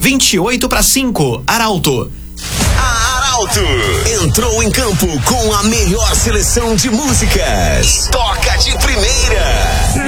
28/5, Arauto. A Arauto entrou em campo com a melhor seleção de músicas. Toca de primeira.